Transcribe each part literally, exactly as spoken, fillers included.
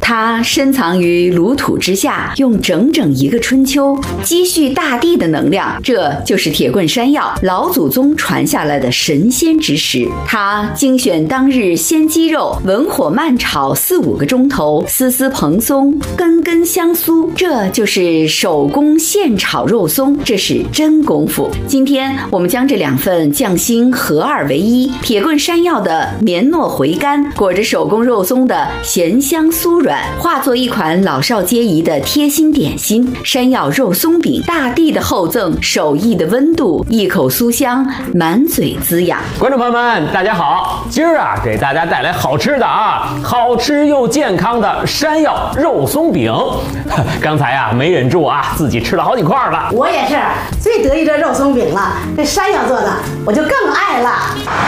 它深藏于炉土之下，用整整一个春秋积蓄大地的能量，这就是铁棍山药，老祖宗传下来的神仙之食。它精选当日鲜鸡肉，文火慢炒四五个钟头，丝丝蓬松，根根香酥，这就是手工现炒肉松，这是真功夫。今天我们将这两份匠心合二为一，铁棍山药的绵糯回甘，裹着手工肉松的咸香酥软，化作一款老少皆宜的贴心点心。山药肉松饼，大地的厚赠，手艺的温度，一口酥香，满嘴滋养。 观众朋友们，大家好，今儿啊给大家带来好吃的啊，好吃又健康的山药肉松饼。刚才啊没忍住啊，自己吃了好几块了。 我也是最得意这肉松饼了，这山药做的我就更爱了。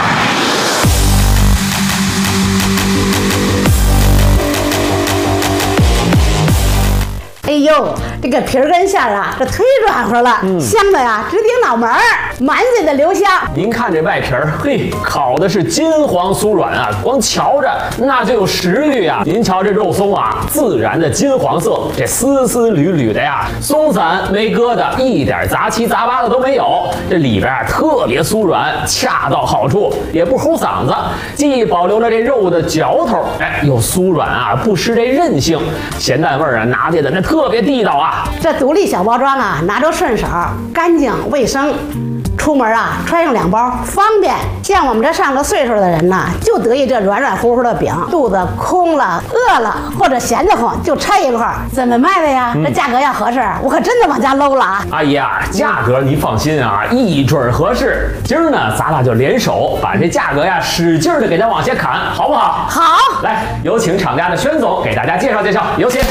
哎呦，这个皮儿跟馅儿啊，这忒软和了，嗯、香的呀直顶脑门儿，满嘴的留香。 您看这外皮儿，嘿，烤的是金黄酥软啊，光瞧着那就有食欲啊。您瞧这肉松啊，自然的金黄色，这丝丝缕缕的呀，松散没疙瘩，一点杂七杂八的都没有。这里边啊特别酥软，恰到好处，也不齁嗓子，既保留了这肉的嚼头，哎，又酥软啊，不失这韧性，咸淡味儿啊拿捏的那特。特别地道啊！ 这独立小包装啊，拿着顺手，干净卫生。出门啊，揣上两包，方便。像我们这上了岁数的人呐，就得意这软软乎乎的饼，肚子空了、饿了或者闲得慌，就拆一块。怎么卖的呀？嗯、这价格要合适，我可真的往家搂了啊！ 阿姨啊，价格您放心啊，一准合适。今儿呢，咱俩就联手把这价格呀，使劲的给它往下砍，好不好？ 好。 来，有请厂家的宣总给大家介绍介绍，有请。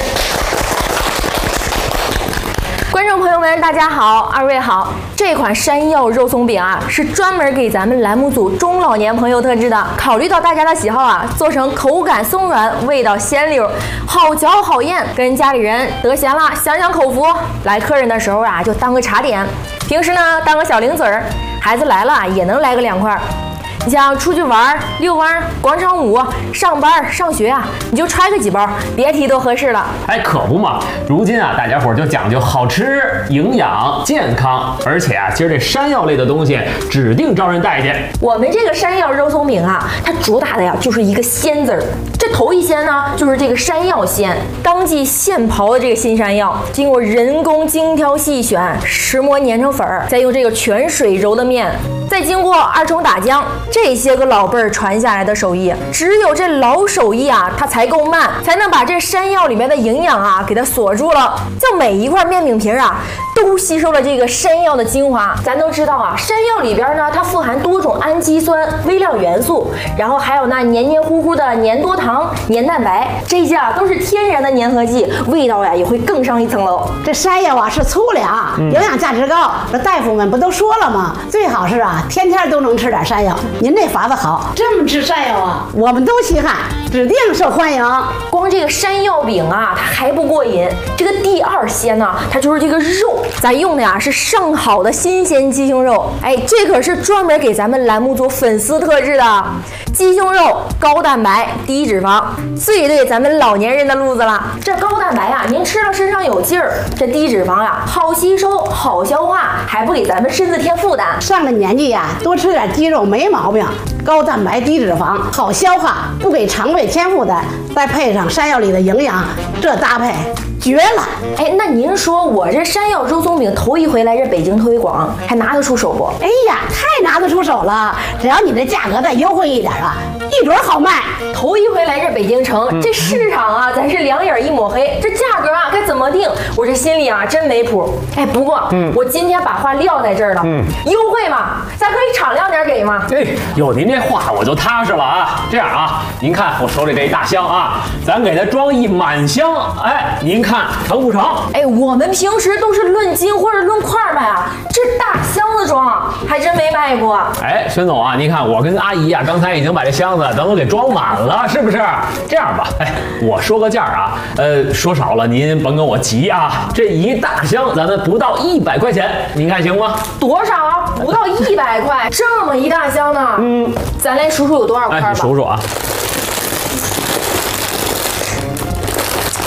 观众朋友们，大家好，二位好。这款山药肉松饼啊，是专门给咱们栏目组中老年朋友特制的。考虑到大家的喜好啊，做成口感松软，味道鲜溜，好嚼好咽，跟家里人得闲了享享口福。来客人的时候啊，就当个茶点；平时呢，当个小零嘴儿。孩子来了也能来个两块。你像出去玩、遛弯、广场舞、上班、上学啊，你就揣个几包，别提多合适了。 哎，可不嘛！如今啊，大家伙就讲究好吃、营养、健康，而且啊，今儿这山药类的东西指定招人待见。 我们这个山药肉松饼啊，它主打的呀就是一个鲜字儿。这头一鲜呢，就是这个山药鲜，当季现刨的这个新山药，经过人工精挑细选，石磨碾成粉儿，再用这个泉水揉的面，再经过二重打浆。这些个老辈儿传下来的手艺，只有这老手艺啊，它才够慢，才能把这山药里面的营养啊给它锁住了。就每一块面饼皮啊，都吸收了这个山药的精华。咱都知道啊，山药里边呢，它富含多种氨基酸、微量元素，然后还有那黏黏糊糊的粘多糖、粘蛋白，这些啊都是天然的粘合剂，味道呀也会更上一层楼。 这山药啊是粗粮，营养价值高。这大夫们不都说了吗？最好是啊，天天都能吃点山药。您这法子好，这么吃山药啊，我们都稀罕，指定受欢迎。 光这个山药饼啊，它还不过瘾，这个第二鲜呢，它就是这个肉，咱用的呀是上好的新鲜鸡胸肉，哎，这可是专门给咱们栏目组粉丝特制的鸡胸肉，高蛋白低脂肪，最对咱们老年人的路子了。这高蛋白啊，您吃了身上有劲儿；这低脂肪呀、啊，好吸收、好消化，还不给咱们身子添负担。 上了年纪呀、啊，多吃点鸡肉没毛病。高蛋白低脂肪，好消化，不给肠胃添负担，再配上山药里的营养，这搭配绝了！ 哎，那您说我这山药肉松饼头一回来这北京推广，还拿得出手不？ 哎呀，太拿得出手了！只要你这价格再优惠一点啊，一准好卖。 头一回来这北京城，嗯、这市场啊，咱是两眼一抹黑，这价格啊该怎么定？我这心里啊真没谱。哎，不过，嗯，我今天把话撂在这儿了，嗯，优惠嘛，咱可以敞亮点给嘛。 哎，有您这话我就踏实了啊。这样啊，您看我手里这一大箱啊，咱给它装一满箱，哎，您看成不成？ 哎，我们平时都是论斤或者论块卖啊，这大箱子装还真没卖过。 哎，孙总啊，您看我跟阿姨啊，刚才已经把这箱子等都给装满了，是不是？这样吧，哎，我说个价啊，呃，说少了您甭跟我急啊。这一大箱咱们不到一百块钱，您看行吗？ 多少？不到一百块，这么一大箱呢？嗯，咱来数数有多少块吧。 哎，你数数啊。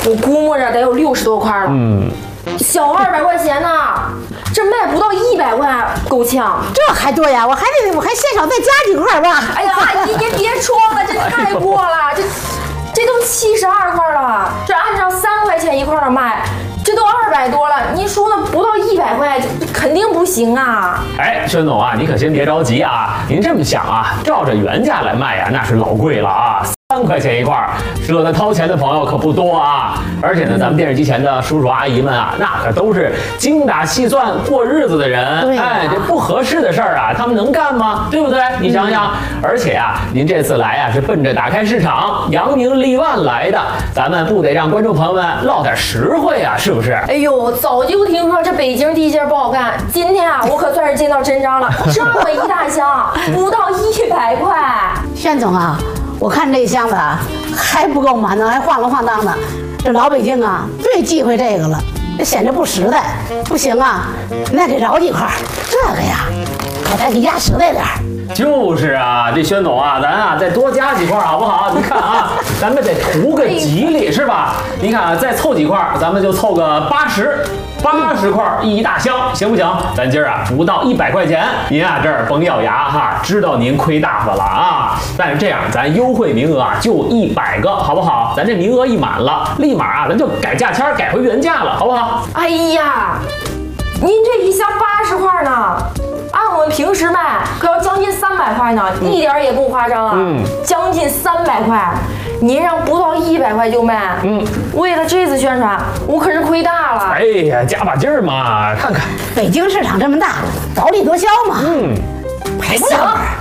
我估摸着得有六十多块了。 嗯， 小二百块钱呢，这卖不到一百块，够呛。 这还多呀，我还得我还嫌少再加几块吧。 哎呀，阿姨您别装了，这太过了，这这都七十二块了，这按照三块钱一块的卖。这都二百多了，您说的不到一百块，肯定不行啊！ 哎，宣总啊，你可先别着急啊，您这么想啊，照着原价来卖呀、啊，那是老贵了啊。三块钱一块，舍得掏钱的朋友可不多啊！而且呢，咱们电视机前的叔叔阿姨们啊，那可都是精打细算过日子的人。 对啊、 哎，这不合适的事儿啊，他们能干吗？对不对？你想想，嗯、而且啊，您这次来啊，是奔着打开市场、扬名立万来的，咱们不得让观众朋友们落点实惠啊，是不是？ 哎呦，早就听说这北京地界不好干，今天啊，我可算是见到真章了。这么一大箱，不到一百块。 宣总啊。我看这箱子啊还不够满呢，还晃啷晃荡的。这老北京啊最忌讳这个了，这显得不实在。不行啊，那得饶几块。这个呀，我再给压实在点儿。 就是啊，这宣总啊，咱啊再多加几块好不好？你看啊，咱们得图个吉利是吧？你看啊，再凑几块，咱们就凑个八十。八十块一大箱，行不行？咱今儿啊不到一百块钱，您啊这儿甭咬牙哈，知道您亏大发了啊。但是这样，咱优惠名额啊就一百个，好不好？咱这名额一满了，立马啊咱就改价签，改回原价了，好不好？ 哎呀，您这一箱八十块呢，按我们平时卖可要将近三百块呢，嗯、一点也不夸张啊。嗯，将近三百块。您让不到一百块就卖，嗯，为了这次宣传，我可是亏大了。 哎呀，加把劲儿嘛，看看北京市场这么大，薄利多销嘛。 嗯， 还行，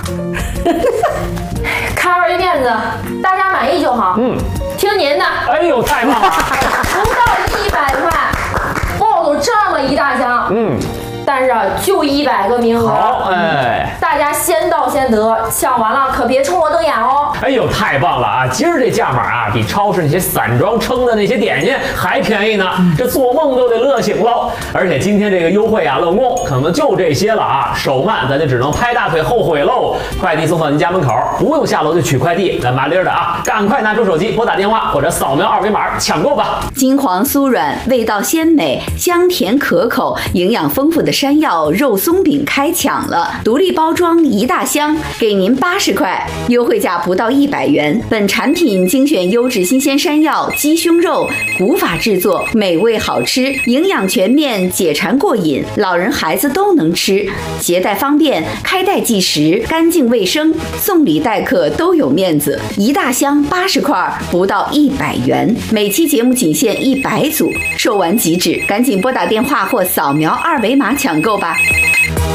看二位面子，大家满意就好。嗯，听您的。 哎呦，太棒了！ 不到一百块，抱走这么一大箱。嗯。但是就一百个名额， 好，哎， 大家先到先得，抢完了可别冲我瞪眼哦。 哎呦，太棒了啊！今儿这价码啊，比超市那些散装称的那些点心还便宜呢，这做梦都得乐醒喽。而且今天这个优惠啊，冷宫可能就这些了啊，手慢咱就只能拍大腿后悔喽。快递送到您家门口，不用下楼就取快递，咱麻利儿的啊，赶快拿出手机拨打电话或者扫描二维码抢购吧。 金黄酥软，味道鲜美，香甜可口，营养丰富的山药肉松饼开抢了，独立包装一大箱，给您八十块，优惠价不到一百元。本产品精选优质新鲜山药、鸡胸肉，古法制作，美味好吃，营养全面，解馋过瘾，老人孩子都能吃，携带方便，开袋即食，干净卫生，送礼待客都有面子。一大箱八十块，不到一百元，每期节目仅限一百组，售完即止，赶紧拨打电话或扫描二维码抢购吧。